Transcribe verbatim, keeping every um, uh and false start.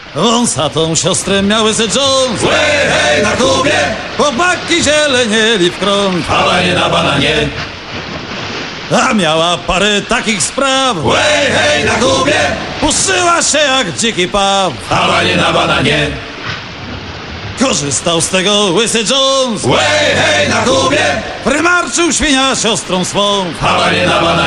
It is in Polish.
Wąsatą siostrę miał Łysy Jones. Łej, hej, na Kubie! Chłopaki zielenieli w krąg. Hałanie na bananie! A miała parę takich spraw. Łej, hej, na Kubie! Puszyła się jak dziki paw. Hałanie na bananie! Korzystał z tego Łysy Jones. Łej, hej, na Kubie! Prymarczył świnia siostrą swą. Hałanie na bananie!